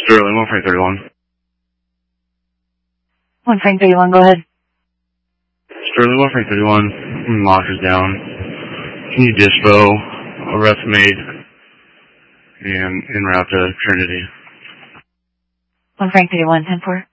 Sterling, 1 Frank 31. 1 Frank 31, go ahead. Sterling, 1 Frank 31. Lockers down. Can you dispo? Arrest made. And en route to Trinity. 1 Frank 31, 10-4.